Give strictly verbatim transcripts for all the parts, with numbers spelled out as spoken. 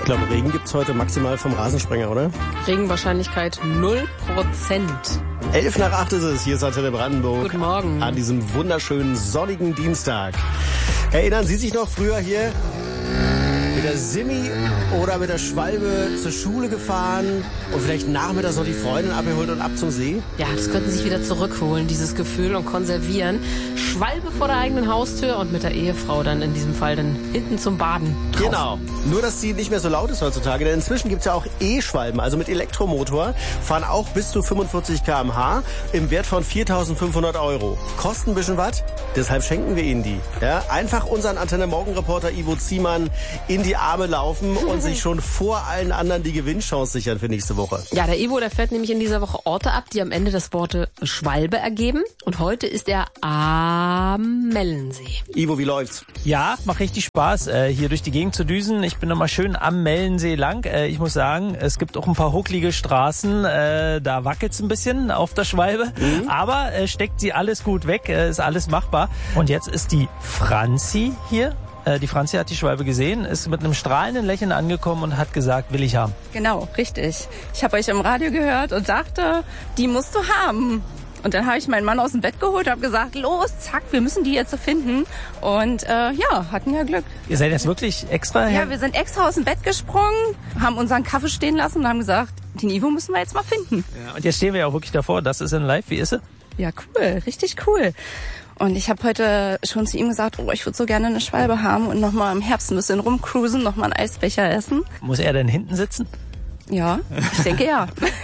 Ich glaube, Regen gibt's heute maximal vom Rasensprenger, oder? Regenwahrscheinlichkeit null Prozent. Elf nach acht ist es. Hier ist Antenne Brandenburg. Guten Morgen. An diesem wunderschönen sonnigen Dienstag. Erinnern Sie sich noch früher hier mit der Simi oder mit der Schwalbe zur Schule gefahren und vielleicht nachmittags noch die Freundin abgeholt und ab zum See? Ja, das könnten Sie sich wieder zurückholen, dieses Gefühl, und konservieren. Schwalbe vor der eigenen Haustür und mit der Ehefrau dann in diesem Fall dann hinten zum Baden drauf. Genau. Nur, dass sie nicht mehr so laut ist heutzutage, denn inzwischen gibt's ja auch E-Schwalben, also mit Elektromotor, fahren auch bis zu fünfundvierzig Kilometer pro Stunde im Wert von viertausendfünfhundert Euro. Kosten ein bisschen was, deshalb schenken wir Ihnen die. Ja, einfach unseren Antenne-Morgen-Reporter Ivo Ziemann in die Arme laufen und sich schon vor allen anderen die Gewinnchance sichern für nächste Woche. Ja, der Ivo, der fährt nämlich in dieser Woche Orte ab, die am Ende das Wort Schwalbe ergeben. Und heute ist er am Mellensee. Ivo, wie läuft's? Ja, macht richtig Spaß, äh, hier durch die Gegend zu düsen. Ich bin nochmal schön am Mellensee lang. Äh, ich muss sagen, es gibt auch ein paar hucklige Straßen. Äh, da wackelt's ein bisschen auf der Schwalbe. Mhm. Aber äh, steckt sie alles gut weg, äh, ist alles machbar. Und jetzt ist die Franzi hier. Äh, die Franzi hat die Schwalbe gesehen, ist mit einem strahlenden Lächeln angekommen und hat gesagt, will ich haben. Genau, richtig. Ich habe euch im Radio gehört und dachte, die musst du haben. Und dann habe ich meinen Mann aus dem Bett geholt und habe gesagt, los, zack, wir müssen die jetzt so finden. Und äh, ja, hatten ja Glück. Ihr seid jetzt wirklich extra her? Ja, wir sind extra aus dem Bett gesprungen, haben unseren Kaffee stehen lassen und haben gesagt, den Ivo müssen wir jetzt mal finden. Ja, und jetzt stehen wir ja auch wirklich davor, das ist in live, wie ist sie? Ja, cool, richtig cool. Und ich habe heute schon zu ihm gesagt, oh, ich würde so gerne eine Schwalbe haben und nochmal im Herbst ein bisschen rumcruisen, nochmal einen Eisbecher essen. Muss er denn hinten sitzen? Ja, ich denke ja.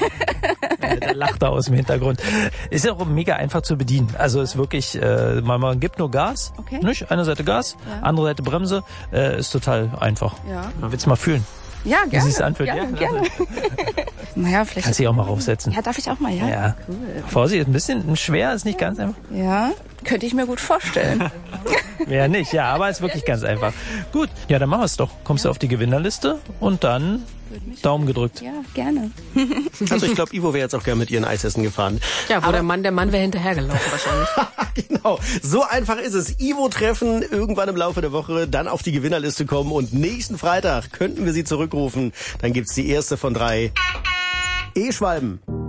Da lacht er aus dem Hintergrund. Ist ja auch mega einfach zu bedienen. Also ist wirklich, äh, man, man gibt nur Gas, okay. Nicht? Eine Seite Gas, ja. Andere Seite Bremse, äh, ist total einfach. Ja. Man will es mal fühlen. Ja, gerne. Wie sich anfühlt. Gerne, ja, gerne. Naja, vielleicht. Kannst dich auch mal raufsetzen. Ja, darf ich auch mal, ja? Ja. Cool. Vorsicht, ein bisschen schwer, ist nicht ganz einfach. Ja, könnte ich mir gut vorstellen. Mehr nicht, ja, aber ist wirklich ganz einfach. Gut, ja, dann machen wir es doch. Kommst du auf die Gewinnerliste und dann Daumen gedrückt. Ja, gerne. Also ich glaube, Ivo wäre jetzt auch gerne mit ihren Eisessen gefahren. Ja, wo Aber der Mann, der Mann wäre hinterhergelaufen wahrscheinlich. Genau, so einfach ist es. Ivo treffen, irgendwann im Laufe der Woche, dann auf die Gewinnerliste kommen und nächsten Freitag könnten wir sie zurückrufen. Dann gibt's die erste von drei E-Schwalben.